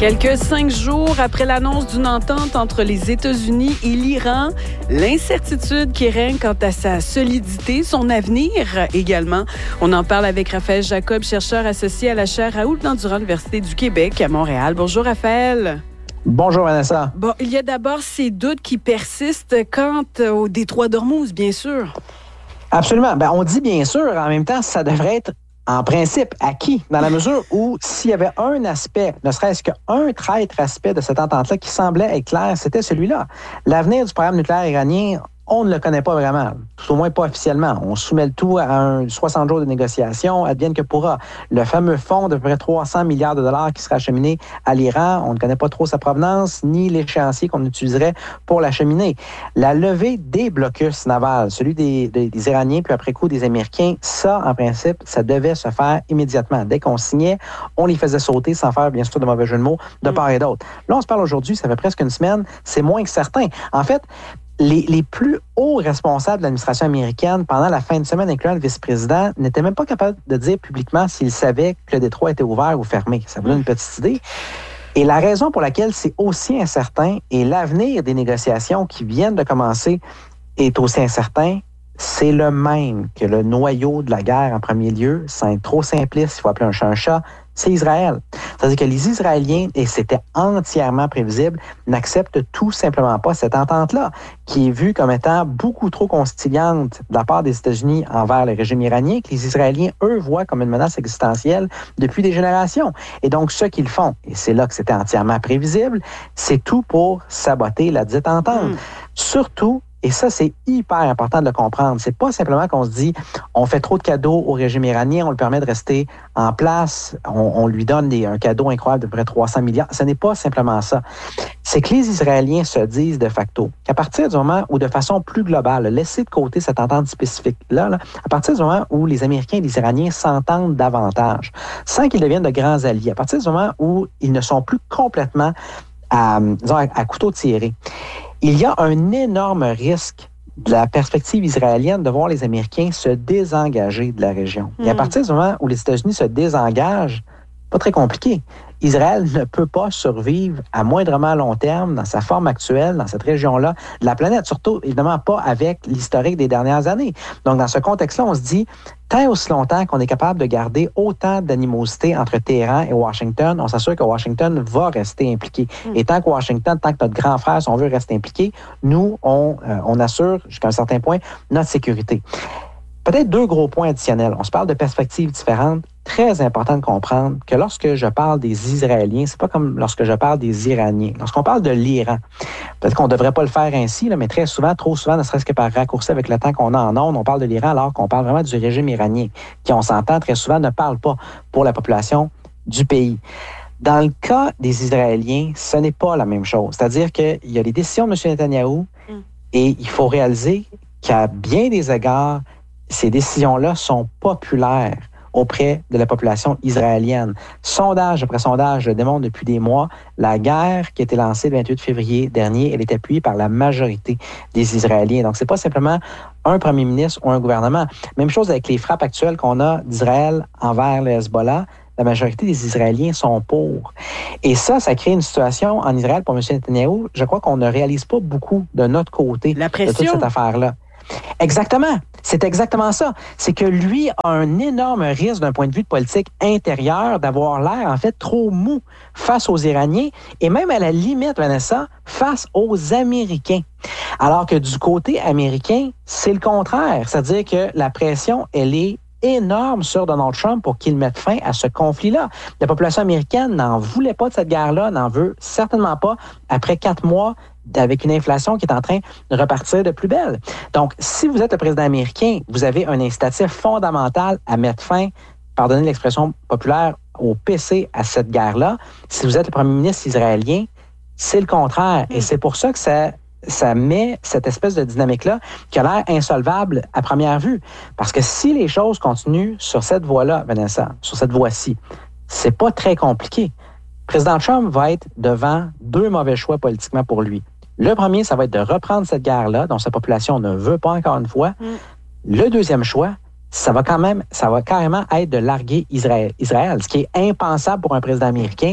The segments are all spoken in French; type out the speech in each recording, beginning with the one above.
Quelques 5 jours après l'annonce d'une entente entre les États-Unis et l'Iran, l'incertitude qui règne quant à sa solidité, son avenir également. On en parle avec Raphaël Jacob, chercheur associé à la chaire Raoult-Dandurand, Université du Québec à Montréal. Bonjour Raphaël. Bonjour Vanessa. Bon, il y a d'abord ces doutes qui persistent quant au détroit d'Ormuz, bien sûr. Absolument. On dit bien sûr, en même temps, ça devrait être en principe acquis, dans la mesure où s'il y avait un aspect, ne serait-ce qu'un traître aspect de cette entente-là qui semblait être clair, c'était celui-là. L'avenir du programme nucléaire iranien, on ne le connaît pas vraiment, tout au moins pas officiellement. On soumet le tout à 60 jours de négociation, advienne que pourra. Le fameux fonds de près 300 milliards de dollars qui sera acheminé à l'Iran, on ne connaît pas trop sa provenance, ni l'échéancier qu'on utiliserait pour l'acheminer. La levée des blocus navals, celui des Iraniens, puis après coup des Américains, ça, en principe, ça devait se faire immédiatement. Dès qu'on signait, on les faisait sauter sans faire, bien sûr, de mauvais jeu de mots, de part et d'autre. Là, on se parle aujourd'hui, ça fait presque une semaine, c'est moins que certain. En fait, les plus hauts responsables de l'administration américaine, pendant la fin de semaine, incluant le vice-président, n'étaient même pas capables de dire publiquement s'ils savaient que le détroit était ouvert ou fermé. Ça vous donne une petite idée. Et la raison pour laquelle c'est aussi incertain et l'avenir des négociations qui viennent de commencer est aussi incertain, c'est le même que le noyau de la guerre en premier lieu, sans être trop simpliste, il faut appeler un chat un chat, c'est Israël. C'est-à-dire que les Israéliens, et c'était entièrement prévisible, n'acceptent tout simplement pas cette entente-là, qui est vue comme étant beaucoup trop conciliante de la part des États-Unis envers le régime iranien, que les Israéliens, eux, voient comme une menace existentielle depuis des générations. Et donc, ce qu'ils font, et c'est là que c'était entièrement prévisible, c'est tout pour saboter la dite entente. Surtout, et ça, c'est hyper important de le comprendre. C'est pas simplement qu'on se dit, on fait trop de cadeaux au régime iranien, on le permet de rester en place, on lui donne un cadeau incroyable de près 300 milliards. Ce n'est pas simplement ça. C'est que les Israéliens se disent de facto qu'à partir du moment où, de façon plus globale, laisser de côté cette entente spécifique-là, à partir du moment où les Américains et les Iraniens s'entendent davantage, sans qu'ils deviennent de grands alliés, à partir du moment où ils ne sont plus complètement à couteau tiré, il y a un énorme risque de la perspective israélienne de voir les Américains se désengager de la région. Et à partir du moment où les États-Unis se désengagent, pas très compliqué. Israël ne peut pas survivre à moindrement long terme dans sa forme actuelle, dans cette région-là de la planète, surtout évidemment pas avec l'historique des dernières années. Donc dans ce contexte-là, on se dit, tant aussi longtemps qu'on est capable de garder autant d'animosité entre Téhéran et Washington, on s'assure que Washington va rester impliqué. Et tant que Washington, tant que notre grand frère, si on veut, reste impliqué, nous, on assure jusqu'à un certain point notre sécurité. Peut-être 2 gros points additionnels. On se parle de perspectives différentes. Très important de comprendre que lorsque je parle des Israéliens, c'est pas comme lorsque je parle des Iraniens. Lorsqu'on parle de l'Iran, peut-être qu'on ne devrait pas le faire ainsi, mais très souvent, trop souvent, ne serait-ce que par raccourci avec le temps qu'on a en ondes, on parle de l'Iran alors qu'on parle vraiment du régime iranien, qui, on s'entend très souvent, ne parle pas pour la population du pays. Dans le cas des Israéliens, ce n'est pas la même chose. C'est-à-dire qu'il y a les décisions de M. Netanyahou et il faut réaliser qu'à bien des égards, ces décisions-là sont populaires auprès de la population israélienne. Sondage après sondage le démontre depuis des mois. La guerre qui a été lancée le 28 février dernier, elle est appuyée par la majorité des Israéliens. Donc, c'est pas simplement un premier ministre ou un gouvernement. Même chose avec les frappes actuelles qu'on a d'Israël envers le Hezbollah. La majorité des Israéliens sont pour. Et ça crée une situation en Israël pour M. Netanyahou. Je crois qu'on ne réalise pas beaucoup de notre côté la pression de toute cette affaire-là. Exactement. C'est exactement ça. C'est que lui a un énorme risque d'un point de vue de politique intérieure d'avoir l'air, en fait, trop mou face aux Iraniens et même à la limite, Vanessa, face aux Américains. Alors que du côté américain, c'est le contraire. C'est-à-dire que la pression, elle est énorme sur Donald Trump pour qu'il mette fin à ce conflit-là. La population américaine n'en voulait pas de cette guerre-là, n'en veut certainement pas après 4 mois avec une inflation qui est en train de repartir de plus belle. Donc, si vous êtes le président américain, vous avez un incitatif fondamental à mettre fin, pardonnez l'expression populaire, au PC à cette guerre-là. Si vous êtes le premier ministre israélien, c'est le contraire. Et c'est pour ça que ça met cette espèce de dynamique-là qui a l'air insolvable à première vue. Parce que si les choses continuent sur cette voie-là, Vanessa, sur cette voie-ci, c'est pas très compliqué. Le président Trump va être devant 2 mauvais choix politiquement pour lui. Le premier, ça va être de reprendre cette guerre-là, dont sa population ne veut pas encore une fois. Le deuxième choix, ça va carrément être de larguer Israël, ce qui est impensable pour un président américain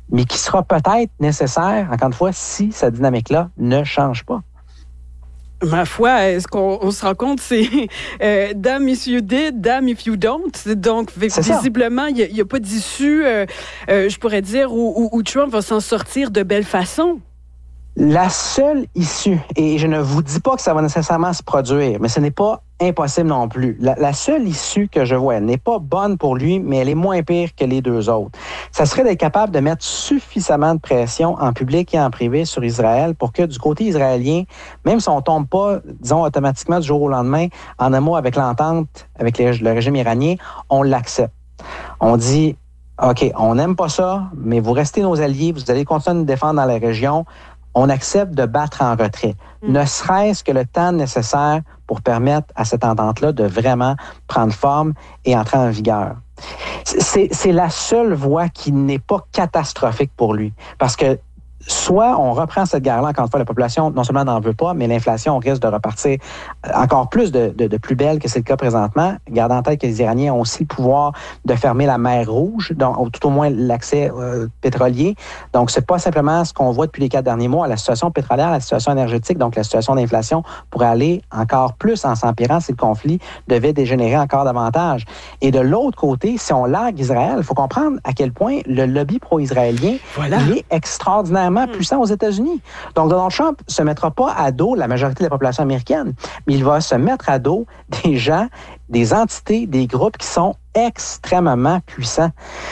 mais qui sera peut-être nécessaire, encore une fois, si cette dynamique-là ne change pas. Ma foi, est-ce qu'on se rend compte, c'est damn if you did, damn if you don't. Donc, visiblement, il n'y a pas d'issue, je pourrais dire, où Trump va s'en sortir de belle façon. La seule issue, et je ne vous dis pas que ça va nécessairement se produire, mais ce n'est pas impossible non plus. La seule issue que je vois, elle n'est pas bonne pour lui, mais elle est moins pire que les deux autres. Ça serait d'être capable de mettre suffisamment de pression en public et en privé sur Israël pour que du côté israélien, même si on ne tombe pas, disons, automatiquement du jour au lendemain, en un mot avec l'entente avec le régime iranien, on l'accepte. On dit, OK, on n'aime pas ça, mais vous restez nos alliés, vous allez continuer de nous défendre dans la région. On accepte de battre en retrait, ne serait-ce que le temps nécessaire pour permettre à cette entente-là de vraiment prendre forme et entrer en vigueur. C'est la seule voie qui n'est pas catastrophique pour lui. Parce que soit on reprend cette guerre-là, encore une fois, la population non seulement n'en veut pas, mais l'inflation risque de repartir encore plus de plus belle que c'est le cas présentement. Gardez en tête que les Iraniens ont aussi le pouvoir de fermer la mer Rouge, donc tout au moins l'accès pétrolier. Donc, c'est pas simplement ce qu'on voit depuis les 4 derniers mois, la situation pétrolière, la situation énergétique, donc la situation d'inflation pourrait aller encore plus en s'empirant si le conflit devait dégénérer encore davantage. Et de l'autre côté, si on largue Israël, il faut comprendre à quel point le lobby pro-israélien il est extraordinairement puissant aux États-Unis. Donc, Donald Trump ne se mettra pas à dos la majorité de la population américaine, mais il va se mettre à dos des gens, des entités, des groupes qui sont extrêmement puissants.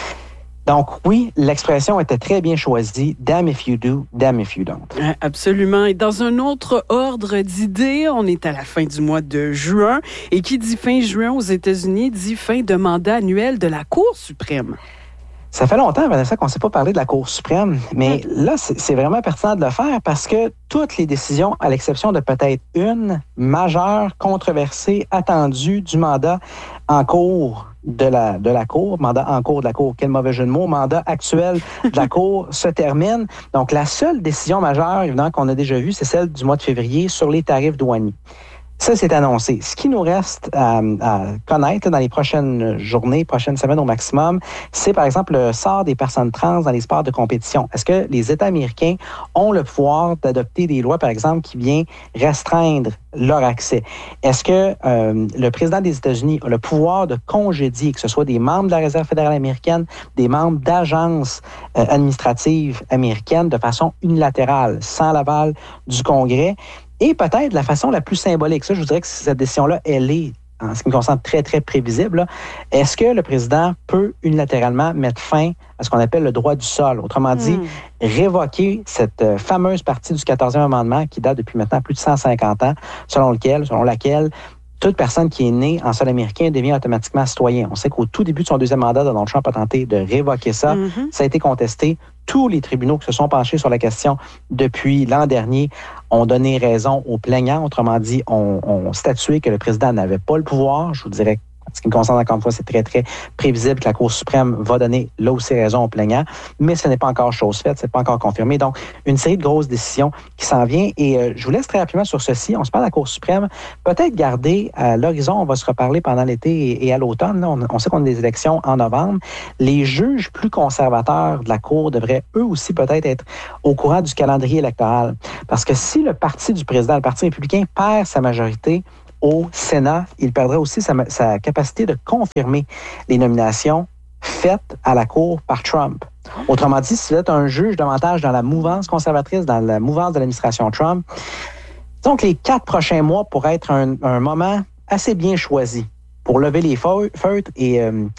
Donc, oui, l'expression était très bien choisie. Damn if you do, damn if you don't. Absolument. Et dans un autre ordre d'idées, on est à la fin du mois de juin. Et qui dit fin juin aux États-Unis dit fin de mandat annuel de la Cour suprême. Ça fait longtemps, Vanessa, qu'on ne s'est pas parlé de la Cour suprême, mais là, c'est vraiment pertinent de le faire parce que toutes les décisions, à l'exception de peut-être une majeure, controversée, attendue du mandat en cours de la Cour, mandat en cours de la Cour, quel mauvais jeu de mots, mandat actuel de la Cour se termine. Donc, la seule décision majeure, évidemment, qu'on a déjà vue, c'est celle du mois de février sur les tarifs douaniers. Ça, c'est annoncé. Ce qui nous reste à connaître dans les prochaines journées, prochaines semaines au maximum, c'est par exemple le sort des personnes trans dans les sports de compétition. Est-ce que les États américains ont le pouvoir d'adopter des lois, par exemple, qui viennent restreindre leur accès? Est-ce que le président des États-Unis a le pouvoir de congédier, que ce soit des membres de la Réserve fédérale américaine, des membres d'agences administratives américaines de façon unilatérale, sans l'aval du Congrès? Et peut-être la façon la plus symbolique, ça, je vous dirais que cette décision-là, elle est, en ce qui me concerne, très, très prévisible. Là. Est-ce que le président peut unilatéralement mettre fin à ce qu'on appelle le droit du sol? Autrement dit, révoquer cette fameuse partie du 14e amendement qui date depuis maintenant plus de 150 ans, selon laquelle toute personne qui est née en sol américain devient automatiquement citoyen. On sait qu'au tout début de son deuxième mandat, Donald Trump a tenté de révoquer ça. Ça a été contesté. Tous les tribunaux qui se sont penchés sur la question depuis l'an dernier ont donné raison aux plaignants. Autrement dit, ont statué que le président n'avait pas le pouvoir. Je vous dirais, en ce qui me concerne encore une fois, c'est très, très prévisible que la Cour suprême va donner là aussi raison aux plaignants, mais ce n'est pas encore chose faite, ce n'est pas encore confirmé. Donc, une série de grosses décisions qui s'en vient. Et je vous laisse très rapidement sur ceci. On se parle de la Cour suprême. Peut-être garder à l'horizon, on va se reparler pendant l'été et à l'automne. Là, on sait qu'on a des élections en novembre. Les juges plus conservateurs de la Cour devraient eux aussi peut-être être au courant du calendrier électoral. Parce que si le parti du président, le Parti républicain, perd sa majorité au Sénat, il perdrait aussi sa capacité de confirmer les nominations faites à la Cour par Trump. Autrement dit, si vous êtes un juge davantage dans la mouvance conservatrice, dans la mouvance de l'administration Trump, donc les 4 prochains mois pourraient être un moment assez bien choisi pour lever les feutres et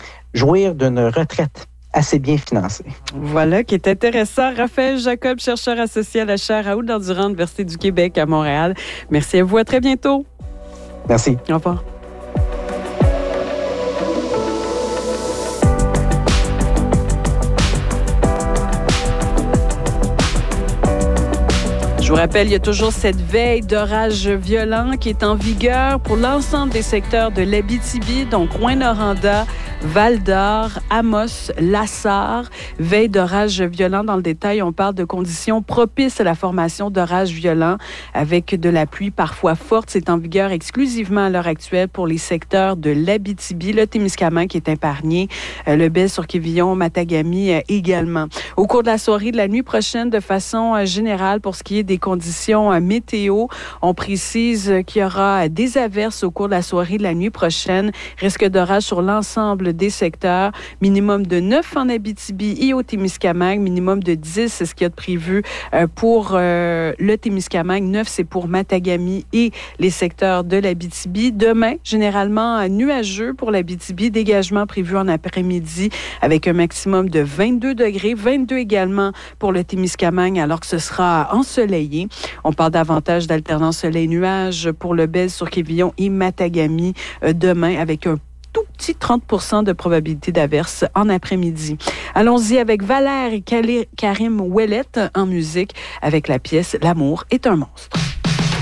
jouir d'une retraite assez bien financée. Voilà, qui est intéressant. Raphaël Jacob, chercheur associé à la chaire Raoul Dandurand, Université du Québec à Montréal. Merci à vous. À très bientôt. Merci. Au revoir. Je vous rappelle, il y a toujours cette veille d'orage violent qui est en vigueur pour l'ensemble des secteurs de l'Abitibi, donc Rouyn-Noranda, Val-d'Or, Amos, Lassar. Veille d'orage violent. Dans le détail, on parle de conditions propices à la formation d'orages violents avec de la pluie parfois forte. C'est en vigueur exclusivement à l'heure actuelle pour les secteurs de l'Abitibi, le Témiscamingue qui est épargné, le Baie-sur-Quévillon, Matagami également. Au cours de la soirée de la nuit prochaine, de façon générale, pour ce qui est des conditions météo, on précise qu'il y aura des averses au cours de la soirée de la nuit prochaine. Risque d'orage sur l'ensemble des secteurs. Minimum de 9 en Abitibi et au Témiscamingue. Minimum de 10, c'est ce qu'il y a de prévu pour le Témiscamingue. 9, c'est pour Matagami et les secteurs de l'Abitibi. Demain, généralement nuageux pour l'Abitibi. Dégagement prévu en après-midi avec un maximum de 22 degrés. 22 également pour le Témiscamingue alors que ce sera ensoleillé. On parle davantage d'alternance soleil-nuage pour le Bel sur Quévillon et Matagami demain avec un tout petit 30% de probabilité d'averse en après-midi. Allons-y avec Valère et Karim Ouellet en musique avec la pièce « L'amour est un monstre ».